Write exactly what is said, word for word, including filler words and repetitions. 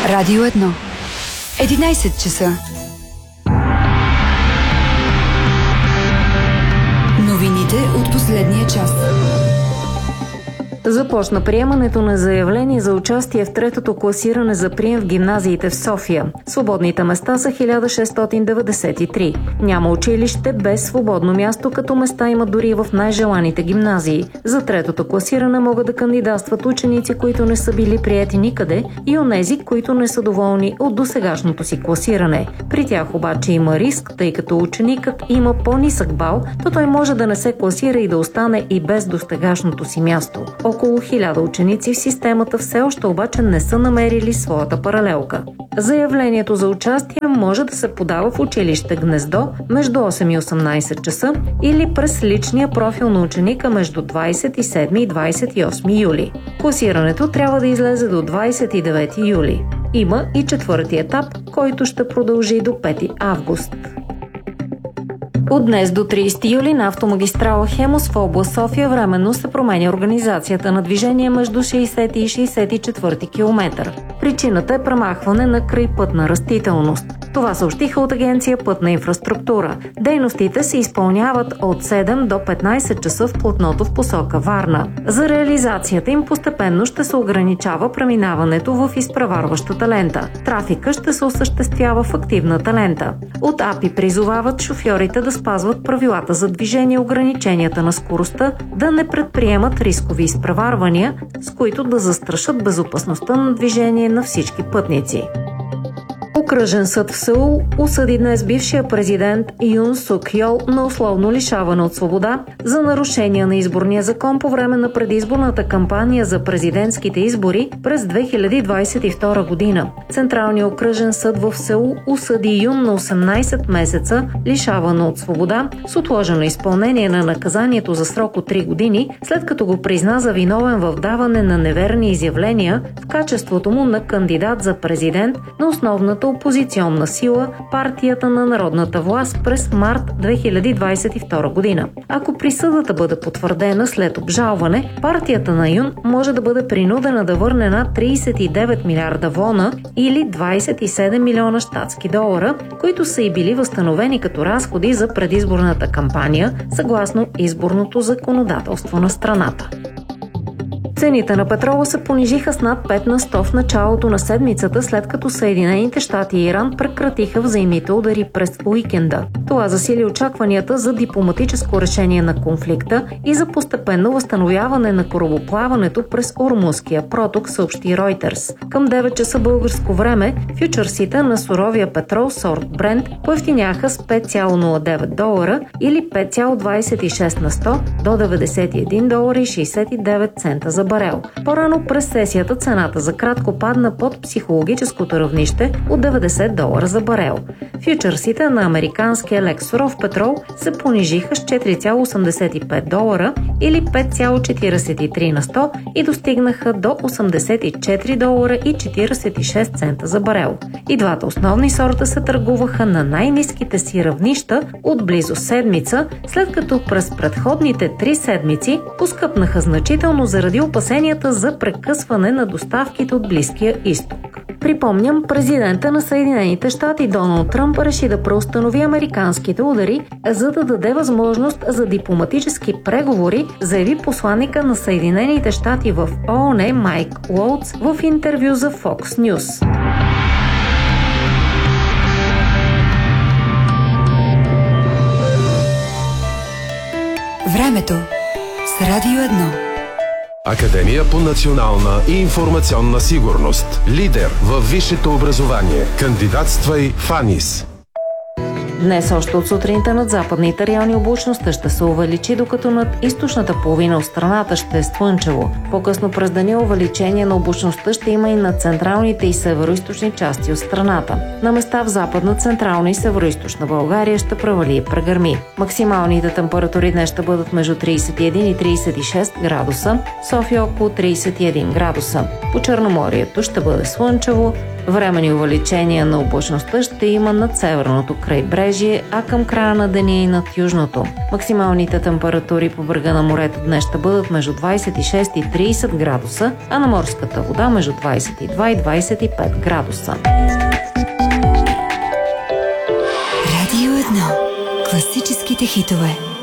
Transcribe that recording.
Радио едно. единайсет часа. Новините от последния час. Започна приемането на заявление за участие в третото класиране за прием в гимназиите в София. Свободните места са хиляда шестстотин деветдесет и три. Няма училище без свободно място, като места има дори в най-желаните гимназии. За третото класиране могат да кандидатстват ученици, които не са били приети никъде, и онези, които не са доволни от досегашното си класиране. При тях обаче има риск, тъй като ученикът има по-нисък бал, то той може да не се класира и да остане и без досегашното си място. Около хиляда ученици в системата все още обаче не са намерили своята паралелка. Заявлението за участие може да се подава в училище Гнездо между осем и осемнайсет часа или през личния профил на ученика между двайсет и седми и двайсет и осми юли. Класирането трябва да излезе до двайсет и девети юли. Има и четвърти етап, който ще продължи до пети август. От днес до трийсети юли на автомагистрала Хемус в област София временно се променя организацията на движение между шейсети и шейсет и четвърти километър. Причината е премахване на крайпътна растителност. Това съобщиха от агенция Пътна инфраструктура. Дейностите се изпълняват от седем до петнайсет часа в платното в посока Варна. За реализацията им постепенно ще се ограничава преминаването в изпреварващата лента. Трафика ще се осъществява в активната лента. От АПИ призовават шофьорите да спазват правилата за движение и ограниченията на скоростта, да не предприемат рискови изпреварвания, с които да застрашат безопасността на движение на всички пътници. Окръжен съд в Сеул осъди днес бившия президент Юн Сук Йол на условно лишаване от свобода за нарушения на изборния закон по време на предизборната кампания за президентските избори през две хиляди двайсет и втора година. Централният окръжен съд в Сеул осъди Юн на осемнайсет месеца лишаване от свобода с отложено изпълнение на наказанието за срок от три години, след като го призна за виновен в даване на неверни изявления в качеството му на кандидат за президент на основната опозиционна сила партията на народната власт през март две хиляди двайсет и втора година. Ако присъдата бъде потвърдена след обжалване, партията на Юн може да бъде принудена да върне над трийсет и девет милиарда вона или двайсет и седем милиона щатски долара, които са и били възстановени като разходи за предизборната кампания, съгласно изборното законодателство на страната. Цените на петрола се понижиха с над пет на сто в началото на седмицата, след като Съединените щати и Иран прекратиха взаимните удари през уикенда. Това засили очакванията за дипломатическо решение на конфликта и за постепенно възстановяване на корабоплаването през Ормузския проток, съобщи Reuters. Към девет часа българско време фючърсите на суровия петрол сорт Брент поевтиняха с пет цяло нула девет долара или пет цяло двайсет и шест на сто до деветдесет и един долара и шейсет и девет цента за барел. По-рано през сесията цената за кратко падна под психологическото равнище от деветдесет долара за барел. Фючърсите на американския лек суров петрол се понижиха с четири цяло осемдесет и пет долара или пет цяло четирийсет и три на сто и достигнаха до осемдесет и четири долара и четирийсет и шест цента за барел. И двата основни сорта се търгуваха на най-ниските си равнища от близо седмица, след като през предходните три седмици поскъпнаха значително заради опасенията за прекъсване на доставките от Близкия изток. Припомням, президента на Съединените щати Доналд Тръмп реши да преустанови американските удари, за да даде възможност за дипломатически преговори, заяви посланика на Съединените щати в ООН Майк Уолтс в интервю за Fox News. Времето с Радио едно. Академия по национална и информационна сигурност. Лидер във висшето образование. Кандидатствай в АНИС. Днес още от сутринта над западните райони облачността ще се увеличи, докато над източната половина от страната ще е слънчево. По-късно през деня увеличение на облачността ще има и на централните и североизточни части от страната. На места в западна, централна и североизточна България ще превали и прегърми. Максималните температури днес ще бъдат между трийсет и един и трийсет и шест градуса, София около трийсет и един градуса. По Черноморието ще бъде слънчево, временни увеличения на облачността ще има над северното крайбрежие крайбрежие, а към края на деня и над южното. Максималните температури по брега на морето днес ще бъдат между двадесет и шест и тридесет градуса, а на морската вода между двадесет и два и двадесет и пет градуса. Радио едно. Класическите хитове.